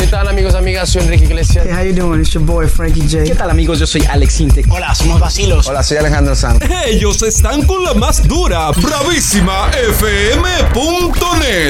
tal, amigos, amigas? Soy Enrique Iglesias. Hey, how you doing? It's your boy Frankie J. ¿Qué tal, amigos? Yo soy Alex Intec. Hola, somos Vacilos. Hola, soy Alejandro Sanz. Ellos están con la más dura, bravísima FM.net.